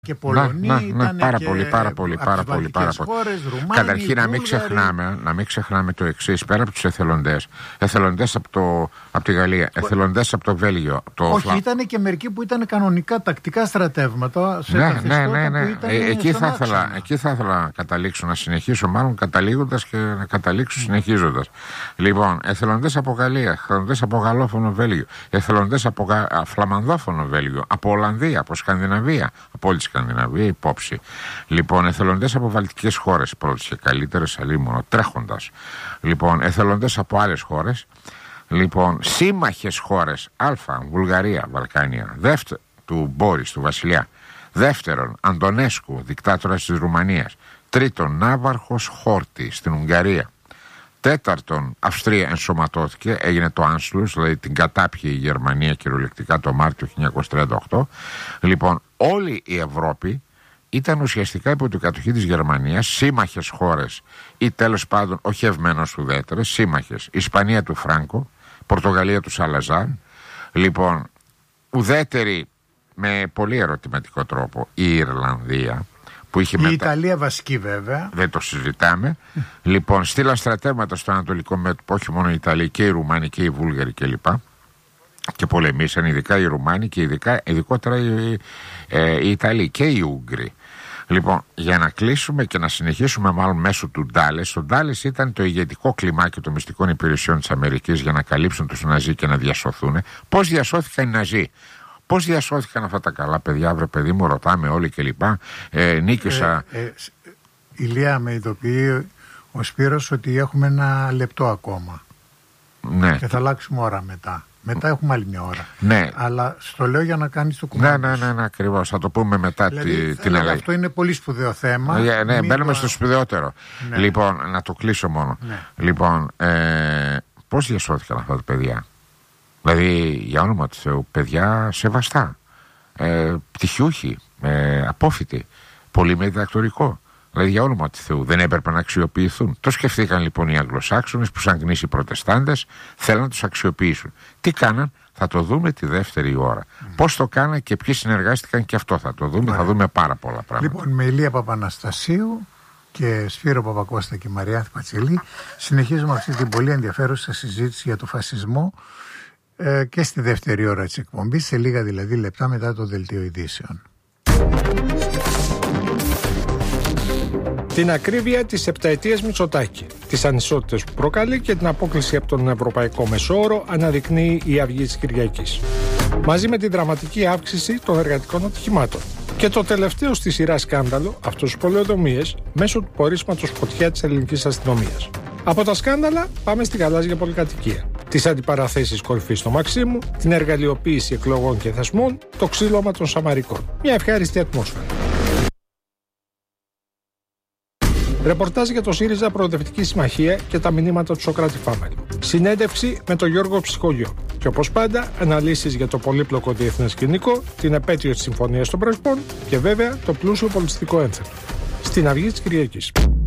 Και Πολωνία ήταν πάρα και πολύ. Χώρες, Ρουμάνοι, Καταρχήν να μην ξεχνάμε το εξής. Πέρα από τους εθελοντές από τη Γαλλία, εθελοντές από το Βέλγιο. Όχι, ήταν και μερικοί που ήταν κανονικά τακτικά στρατεύματα σε καθεστώτα που ήταν εκεί θα ήθελα να καταλήξω, να συνεχίσω μάλλον καταλήγοντας και να καταλήξω συνεχίζοντας. Λοιπόν, εθελοντές από Γαλλία, εθελοντές από γαλλόφωνο Βέλγιο, εθελοντές από φλαμανδόφωνο Βέλγιο, από Ολλανδία, από Σκανδιναβία, από όλη τη Σκανδιναβία υπόψη. Λοιπόν, εθελοντές από βαλτικές χώρες, πρώτες και καλύτερες αλίμονο, τρέχοντας. Λοιπόν, εθελοντές από άλλες χώρες. Λοιπόν, σύμμαχες χώρες, Βουλγαρία, Βαλκάνια, του Μπόρις, του Βασιλιά. Δεύτερον, Αντωνέσκου, δικτάτορας της Ρουμανίας. Τρίτον, Ναύαρχος Χόρτη στην Ουγγαρία. Τέταρτον, Αυστρία ενσωματώθηκε, έγινε το Άνσλους, δηλαδή την κατάπιε η Γερμανία κυριολεκτικά το Μάρτιο 1938. Λοιπόν, όλη η Ευρώπη ήταν ουσιαστικά υπό την κατοχή της Γερμανίας, σύμμαχες χώρες ή τέλος πάντων όχι ευμένως ουδέτερες, σύμμαχες. Ισπανία του Φράγκο, Πορτογαλία του Σαλαζάρ. Λοιπόν, ουδέτερη με πολύ ερωτηματικό τρόπο η Ιρλανδία. Η Ιταλία βασική βέβαια. Δεν το συζητάμε. Λοιπόν, στείλαν στρατεύματα στο Ανατολικό μέτωπο, όχι μόνο οι Ιταλοί και οι Ρουμάνοι και οι Βούλγαροι κλπ. Και πολεμήσαν ειδικά οι Ρουμάνοι και ειδικότερα οι Ιταλοί και οι Ούγγροι. Λοιπόν, για να κλείσουμε και να συνεχίσουμε μάλλον μέσω του Ντάλες. Το Ντάλες ήταν το ηγετικό κλιμάκιο των μυστικών υπηρεσιών της Αμερικής για να καλύψουν τους Ναζί και να διασωθούν. Πώς διασώθηκαν οι Ναζί? Πώς διασώθηκαν αυτά τα καλά παιδιά, βρε παιδί μου, ρωτάμε όλοι κλπ. Νίκησα. Ηλία, με ειδοποιεί ο Σπύρος ότι έχουμε ένα λεπτό ακόμα. Ναι. Και θα αλλάξουμε ώρα μετά. Μετά έχουμε άλλη μια ώρα. Ναι. Αλλά στο λέω για να κάνεις το κομμάτι. Ναι, ακριβώς. Θα το πούμε μετά την αλλαγή. Αυτό είναι πολύ σπουδαίο θέμα. Ναι, μπαίνουμε στο σπουδαιότερο. Ναι. Λοιπόν, να το κλείσω μόνο. Ναι. Λοιπόν, πώς διασώθηκαν αυτά τα παιδιά? Δηλαδή, για όνομα του Θεού, παιδιά σεβαστά, πτυχιούχοι, απόφοιτοι, πολύ με διδακτορικό. Δηλαδή, για όνομα του Θεού, δεν έπρεπε να αξιοποιηθούν. Το σκεφτήκαν λοιπόν οι Αγγλοσάξονες που, σαν γνήσιοι προτεστάντες, θέλουν να τους αξιοποιήσουν. Τι κάναν? Θα το δούμε τη δεύτερη ώρα. Πώς το κάναν και ποιοι συνεργάστηκαν, και αυτό θα το δούμε. Θα δούμε πάρα πολλά πράγματα. Λοιπόν, με Ηλία Παπαναστασίου και Σπύρο Παπακώστα και Μαριάνθη Πατσελή, συνεχίζουμε αυτή την πολύ ενδιαφέρουσα συζήτηση για το φασισμό και στη δεύτερη ώρα της εκπομπής, σε λίγα δηλαδή λεπτά μετά το δελτίο ειδήσεων. Την ακρίβεια της επταετίας Μητσοτάκη, τις ανισότητες που προκαλεί και την απόκλιση από τον Ευρωπαϊκό Μεσόωρο αναδεικνύει η Αυγή της Κυριακής. Μαζί με την δραματική αύξηση των εργατικών ατυχημάτων. Και το τελευταίο στη σειρά σκάνδαλο, αυτός τους πολεοδομίες, μέσω του πορίσματος φωτιά της ελληνικής αστυνομίας. Από τα σκάνδαλα πάμε στη γαλάζια πολυκατοικία. Τις αντιπαραθέσεις κορυφής στο Μαξίμου, την εργαλειοποίηση εκλογών και θεσμών, το ξύλωμα των Σαμαρικών. Μια ευχάριστη ατμόσφαιρα. Ρεπορτάζ για το ΣΥΡΙΖΑ Προοδευτική Συμμαχία και τα μηνύματα του Σοκράτη Φάμελ. Συνέντευξη με τον Γιώργο Ψυχολιό. Και όπως πάντα, αναλύσεις για το πολύπλοκο διεθνές σκηνικό, την επέτειο της Συμφωνίας των Πρεσπών και βέβαια το πλούσιο πολιτιστικό ένθετο. Στην Αυγή της Κυριακής.